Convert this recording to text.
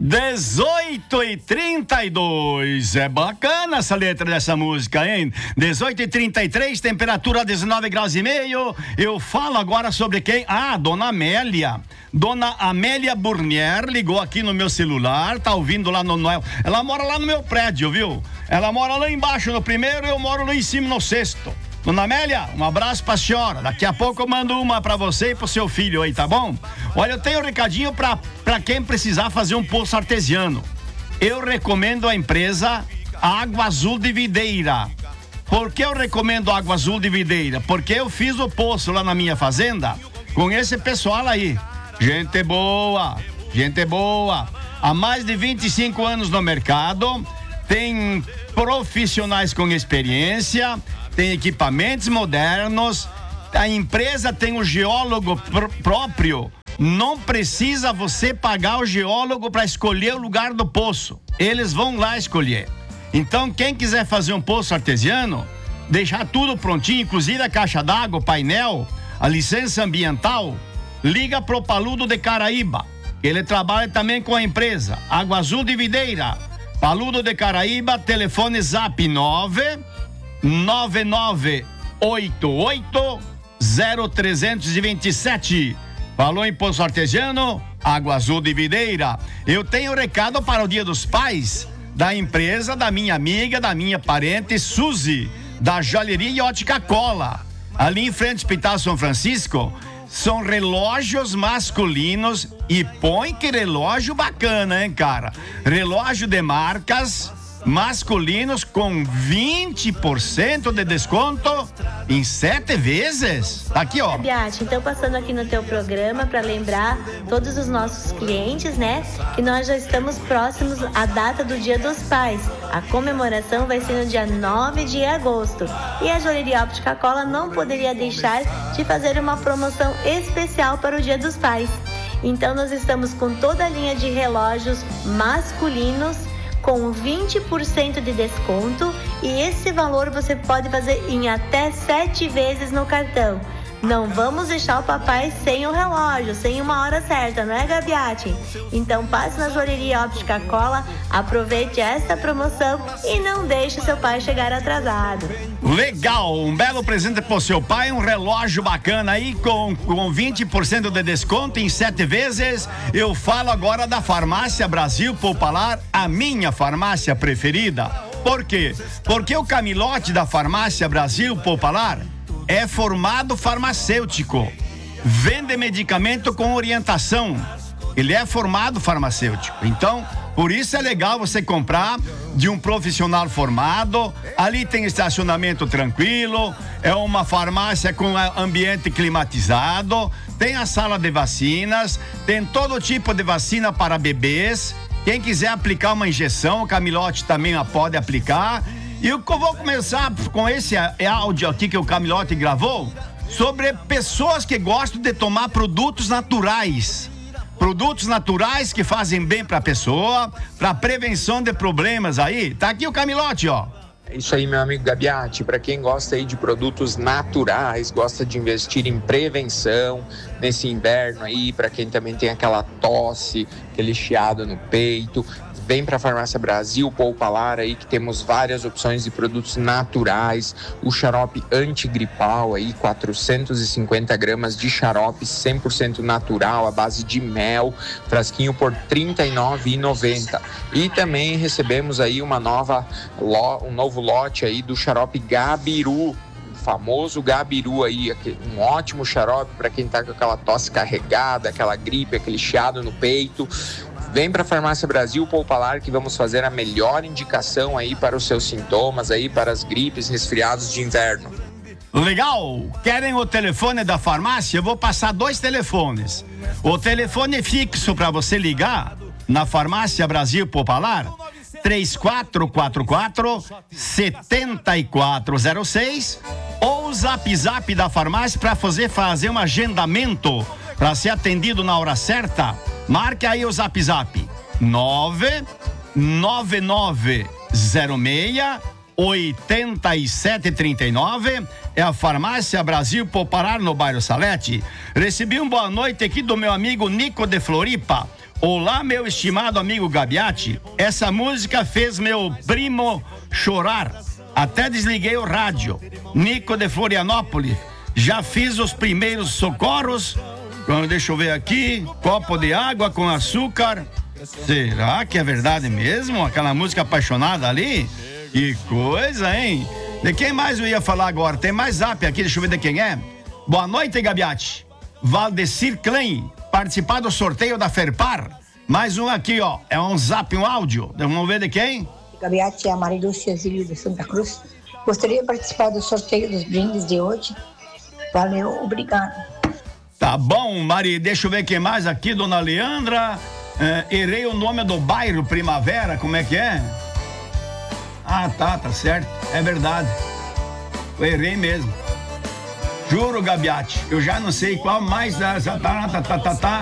18h32. É bacana essa letra dessa música, hein? 18h33, temperatura 19 graus e meio. Eu falo agora sobre quem? Dona Amélia. Dona Amélia Burnier ligou aqui no meu celular, tá ouvindo lá no Noel. Ela mora lá no meu prédio, viu? Ela mora lá embaixo no primeiro, eu moro lá em cima no sexto. Dona Amélia, um abraço pra senhora. Daqui a pouco eu mando uma pra você e pro seu filho aí, tá bom? Olha, eu tenho um recadinho pra quem precisar fazer um poço artesiano. Eu recomendo a empresa Água Azul de Videira. Por que eu recomendo Água Azul de Videira? Porque eu fiz o poço lá na minha fazenda com esse pessoal aí. Gente boa, gente boa. Há mais de 25 anos no mercado, tem profissionais com experiência, tem equipamentos modernos, a empresa tem um geólogo próprio. Não precisa você pagar o geólogo para escolher o lugar do poço. Eles vão lá escolher. Então, quem quiser fazer um poço artesiano, deixar tudo prontinho, inclusive a caixa d'água, o painel, a licença ambiental, liga pro Paludo de Caraíba. Ele trabalha também com a empresa Água Azul de Videira. Paludo de Caraíba, telefone zap 999880327. Falou em poço artesiano, Água Azul de Videira. Eu tenho recado para o Dia dos Pais da empresa da minha amiga, da minha parente Suzy, da Joalheria e Ótica Cola. Ali em frente ao Hospital São Francisco, são relógios masculinos e põe que relógio bacana, hein, cara? Relógio de marcas masculinos com 20% de desconto em 7 vezes. Tá aqui, ó. Biati, então passando aqui no teu programa para lembrar todos os nossos clientes, né, que nós já estamos próximos à data do Dia dos Pais. A comemoração vai ser no dia 9 de agosto. E a Joalheria Óptica Cola não poderia deixar de fazer uma promoção especial para o Dia dos Pais. Então nós estamos com toda a linha de relógios masculinos com 20% de desconto, e esse valor você pode fazer em até 7 vezes no cartão. Não vamos deixar o papai sem o relógio, sem uma hora certa, não é, Gabiati? Então passe na Joalheria Óptica Cola, aproveite esta promoção e não deixe seu pai chegar atrasado. Legal, um belo presente pro seu pai, um relógio bacana aí com 20% de desconto em 7 vezes. Eu falo agora da Farmácia Brasil Popular, a minha farmácia preferida. Por quê? Porque o camilote da Farmácia Brasil Popular é formado farmacêutico, vende medicamento com orientação. Ele é formado farmacêutico. Então, por isso é legal você comprar de um profissional formado. Ali tem estacionamento tranquilo, é uma farmácia com ambiente climatizado, tem a sala de vacinas, tem todo tipo de vacina para bebês. Quem quiser aplicar uma injeção, o Camilote também pode aplicar. E eu vou começar com esse áudio aqui que o Camilote gravou sobre pessoas que gostam de tomar produtos naturais. Produtos naturais que fazem bem para a pessoa, para prevenção de problemas aí. Tá aqui o Camilote, ó. É isso aí, meu amigo Gabiati. Para quem gosta aí de produtos naturais, gosta de investir em prevenção nesse inverno aí, para quem também tem aquela tosse, aquele chiado no peito, vem para a Farmácia Brasil Popular aí, que temos várias opções de produtos naturais. O xarope antigripal aí, 450 gramas de xarope 100% natural, à base de mel, frasquinho por R$ 39,90. E também recebemos aí um novo lote aí do xarope Gabiru, famoso Gabiru aí, um ótimo xarope para quem tá com aquela tosse carregada, aquela gripe, aquele chiado no peito. Vem para a Farmácia Brasil Popular que vamos fazer a melhor indicação aí para os seus sintomas aí, para as gripes, resfriados de inverno. Legal! Querem o telefone da farmácia? Eu vou passar 2 telefones. O telefone fixo para você ligar na Farmácia Brasil Popular, 3444-7406, ou o zap da farmácia para fazer um agendamento para ser atendido na hora certa. Marque aí o zap 99906-8739. É a Farmácia Brasil Popular no bairro Salete. Recebi uma boa noite aqui do meu amigo Nico de Floripa. Olá, meu estimado amigo Gabiati. Essa música fez meu primo chorar. Até desliguei o rádio. Nico de Florianópolis. Já fiz os primeiros socorros. Deixa eu ver aqui. Copo de água com açúcar. Será que é verdade mesmo? Aquela música apaixonada ali? Que coisa, hein? De quem mais eu ia falar agora? Tem mais zap aqui, deixa eu ver de quem é. Boa noite, Gabiati. Valdecir Klein, participar do sorteio da Ferpar. Mais um aqui, ó. É um zap, um áudio. Vamos ver de quem? Gabiati, é a Marilúcia Zílio de Santa Cruz. Gostaria de participar do sorteio dos brindes de hoje. Valeu, obrigado. Tá bom, Mari. Deixa eu ver quem mais aqui, dona Leandra. Errei o nome do bairro Primavera, como é que é? Ah, tá certo. É verdade. Eu errei mesmo. Juro, Gabiati. Eu já não sei qual mais. Tá.